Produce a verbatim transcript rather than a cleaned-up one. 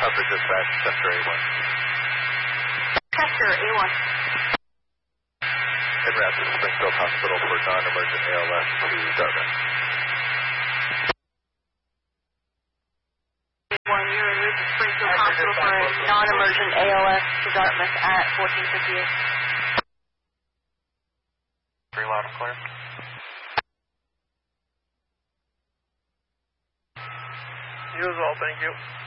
Upper dispatch, Chester A one. Chester A one. En route to Springfield Hospital for non-emergent A L S to Dartmouth. One, you're en route to Springfield Hospital for a non-emergent A L S to Dartmouth at fourteen fifty-eight. Three loud and clear. You as well, thank you.